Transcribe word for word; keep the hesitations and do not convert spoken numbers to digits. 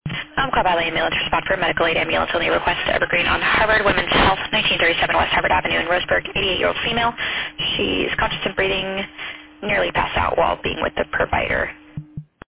I'm called by ambulance respond for a medical aid ambulance on the request to Evergreen on Harvard Women's Health, nineteen thirty-seven West Harvard Avenue in Roseburg, eighty-eight-year-old female. She's conscious and breathing, nearly passed out while being with the provider.